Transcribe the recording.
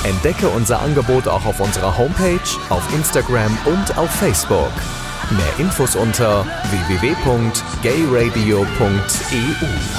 Entdecke unser Angebot auch auf unserer Homepage, auf Instagram und auf Facebook. Mehr Infos unter www.gayradio.eu.